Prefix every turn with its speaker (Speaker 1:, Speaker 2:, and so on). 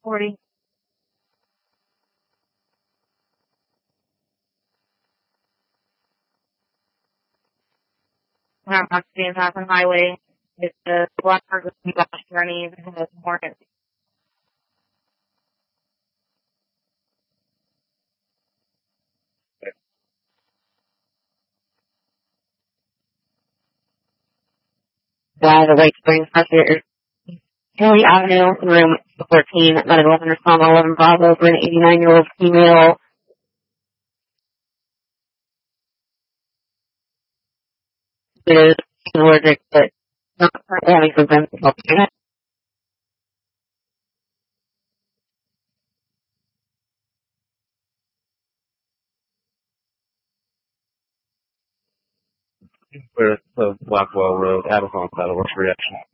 Speaker 1: 40. I'm on James Hassan Highway. It's the Blackbird journey and has Morgan. The Lake Springs Hospital. Haley Avenue, room 14, 911 respond 11 Bravo for an 89-year-old female. Is allergic, but not currently having symptoms. Where's the Blackwell Road, Addison, Saddle, what's reaction?